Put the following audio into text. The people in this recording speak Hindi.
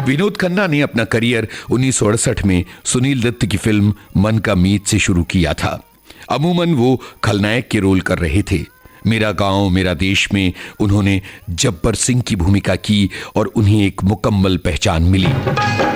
विनोद खन्ना ने अपना करियर 1968 में सुनील दत्त की फिल्म मन का मीत से शुरू किया था। अमूमन वो खलनायक के रोल कर रहे थे। मेरा गांव मेरा देश में उन्होंने जब्बर सिंह की भूमिका की और उन्हें एक मुकम्मल पहचान मिली।